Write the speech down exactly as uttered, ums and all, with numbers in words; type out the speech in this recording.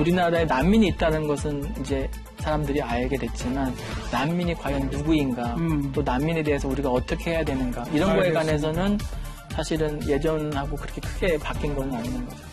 우리나라에 난민이 있다는 것은 이제 사람들이 알게 됐지만 난민이 과연 누구인가 음. 또 난민에 대해서 우리가 어떻게 해야 되는가 이런 거에 관해서는 사실은 예전하고 그렇게 크게 바뀐 건 없는 거죠.